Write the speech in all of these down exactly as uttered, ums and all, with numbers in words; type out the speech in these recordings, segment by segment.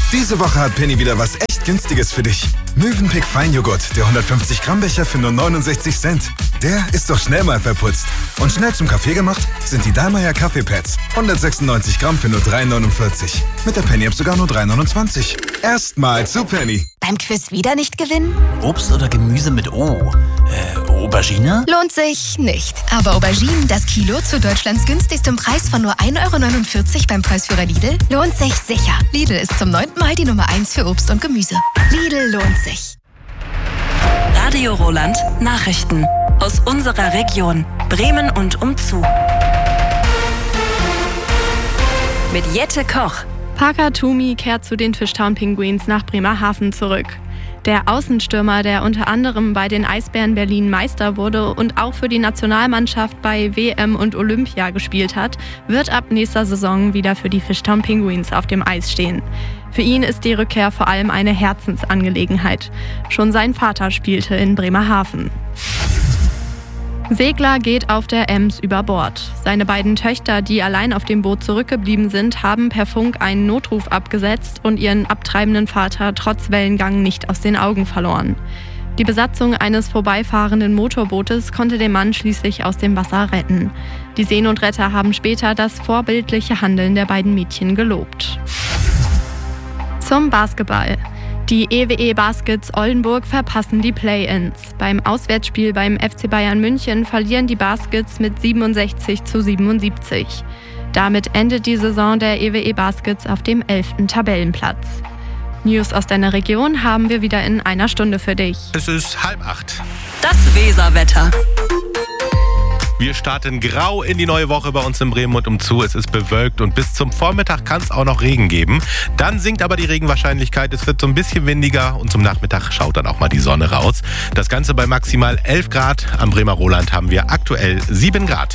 Diese Woche hat Penny wieder was echt Günstiges für dich. Mövenpick Feinjoghurt, der hundertfünfzig Gramm Becher für nur neunundsechzig Cent. Der ist doch schnell mal verputzt. Und schnell zum Kaffee gemacht sind die Dallmayr Kaffeepads. hundertsechsundneunzig Gramm für nur drei neunundvierzig. Mit der Penny-App sogar nur drei neunundzwanzig. Erstmal zu Penny. Beim Quiz wieder nicht gewinnen? Obst oder Gemüse mit O? Äh, Aubergine? Lohnt sich nicht. Aber Auberginen, das Kilo zu Deutschlands günstigstem Preis von nur ein Euro neunundvierzig beim Preisführer Lidl, lohnt sich sicher. Lidl ist zum neunten Mal die Nummer eins für Obst und Gemüse. Lidl lohnt sich. Radio Roland Nachrichten aus unserer Region Bremen und umzu. Mit Jette Koch. Parker Toomey kehrt zu den Fishtown Penguins nach Bremerhaven zurück. Der Außenstürmer, der unter anderem bei den Eisbären Berlin Meister wurde und auch für die Nationalmannschaft bei W M und Olympia gespielt hat, wird ab nächster Saison wieder für die Fishtown Penguins auf dem Eis stehen. Für ihn ist die Rückkehr vor allem eine Herzensangelegenheit. Schon sein Vater spielte in Bremerhaven. Segler geht auf der Ems über Bord. Seine beiden Töchter, die allein auf dem Boot zurückgeblieben sind, haben per Funk einen Notruf abgesetzt und ihren abtreibenden Vater trotz Wellengang nicht aus den Augen verloren. Die Besatzung eines vorbeifahrenden Motorbootes konnte den Mann schließlich aus dem Wasser retten. Die Seenotretter haben später das vorbildliche Handeln der beiden Mädchen gelobt. Zum Basketball. Die E W E Baskets Oldenburg verpassen die Play-ins. Beim Auswärtsspiel beim F C Bayern München verlieren die Baskets mit siebenundsechzig zu siebenundsiebzig. Damit endet die Saison der E W E Baskets auf dem elften Tabellenplatz. News aus deiner Region haben wir wieder in einer Stunde für dich. Es ist halb acht. Das Weserwetter. Wir starten grau in die neue Woche bei uns in Bremen und umzu. Es ist bewölkt und bis zum Vormittag kann es auch noch Regen geben. Dann sinkt aber die Regenwahrscheinlichkeit. Es wird so ein bisschen windiger und zum Nachmittag schaut dann auch mal die Sonne raus. Das Ganze bei maximal elf Grad. Am Bremer Roland haben wir aktuell sieben Grad.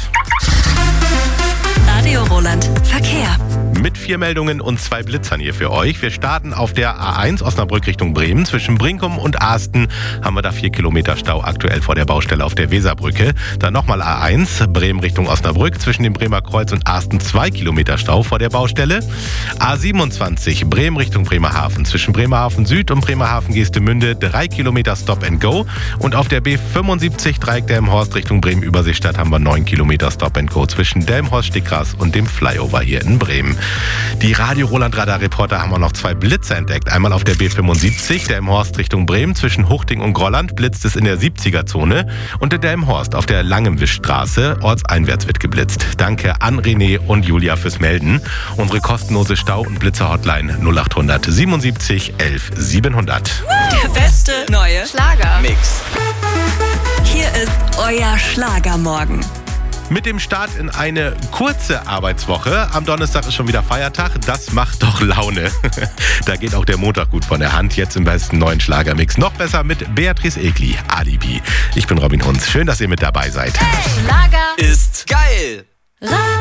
Radio Roland Verkehr. Mit vier Meldungen und zwei Blitzern hier für euch. Wir starten auf der A eins Osnabrück Richtung Bremen. Zwischen Brinkum und Aasten haben wir da vier Kilometer Stau aktuell vor der Baustelle auf der Weserbrücke. Dann nochmal A eins Bremen Richtung Osnabrück. Zwischen dem Bremer Kreuz und Aasten zwei Kilometer Stau vor der Baustelle. A siebenundzwanzig Bremen Richtung Bremerhaven. Zwischen Bremerhaven Süd und Bremerhaven Geestemünde drei Kilometer Stop and Go. Und auf der B fünfundsiebzig Dreieck Delmenhorst Richtung Bremen Überseestadt haben wir neun Kilometer Stop and Go zwischen Delmenhorst Stickgras und dem Flyover hier in Bremen. Die Radio Roland Radar-Reporter haben auch noch zwei Blitze entdeckt. Einmal auf der B fünfundsiebzig, Delmenhorst Richtung Bremen. Zwischen Huchting und Grolland blitzt es in der siebziger-Zone. Und in Delmenhorst auf der Langenwischstraße ortseinwärts wird geblitzt. Danke an René und Julia fürs Melden. Unsere kostenlose Stau- und Blitzer-Hotline null acht hundert siebenundsiebzig elf siebenhundert. Der beste neue Schlager-Mix. Hier ist euer Schlagermorgen. Mit dem Start in eine kurze Arbeitswoche. Am Donnerstag ist schon wieder Feiertag. Das macht doch Laune. Da geht auch der Montag gut von der Hand. Jetzt im besten neuen Schlagermix. Noch besser mit Beatrice Egli, Alibi. Ich bin Robin Hunz. Schön, dass ihr mit dabei seid. Hey, Schlager Ist geil! Radio